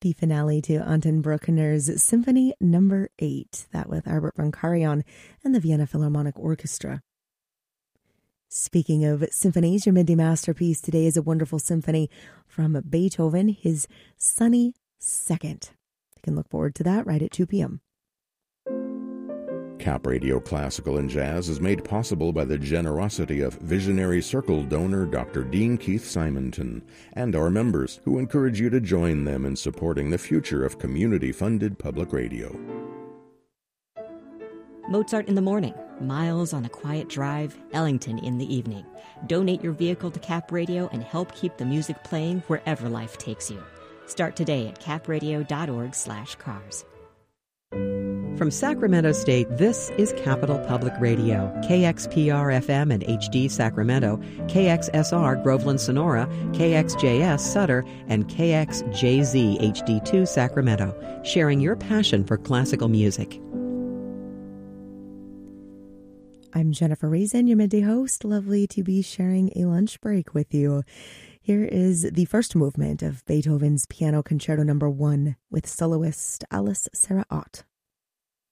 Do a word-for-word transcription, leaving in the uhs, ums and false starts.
The finale to Anton Bruckner's Symphony Number eight, that with Albert von Karajan and the Vienna Philharmonic Orchestra. Speaking of symphonies, your midday masterpiece today is a wonderful symphony from Beethoven, his Sunny Second. You can look forward to that right at two p.m. Cap Radio Classical and Jazz is made possible by the generosity of visionary Circle donor Doctor Dean Keith Simonton and our members, who encourage you to join them in supporting the future of community-funded public radio. Mozart in the morning, Miles on a quiet drive, Ellington in the evening. Donate your vehicle to Cap Radio and help keep the music playing wherever life takes you. Start today at capradio.org slash cars. From Sacramento State, this is Capital Public Radio, K X P R F M and H D Sacramento, K X S R Groveland Sonora, K X J S Sutter, and K X J Z H D two Sacramento, sharing your passion for classical music. I'm Jennifer Raisin, your midday host. Lovely to be sharing a lunch break with you. Here is the first movement of Beethoven's Piano Concerto Number one with soloist Alice Sarah Ott.